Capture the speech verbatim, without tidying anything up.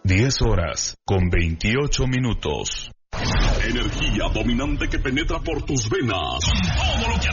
diez horas con veintiocho minutos. Energía dominante que penetra por tus venas. Con todo lo que